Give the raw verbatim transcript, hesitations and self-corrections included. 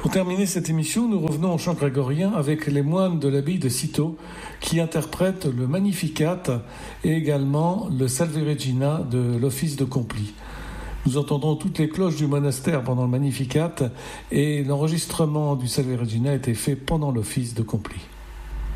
Pour terminer cette émission, nous revenons au chant grégorien avec les moines de l'abbaye de Cîteaux qui interprètent le Magnificat et également le Salve Regina de l'office de Complis. Nous entendons toutes les cloches du monastère pendant le Magnificat et l'enregistrement du Salve Regina a été fait pendant l'office de Complis.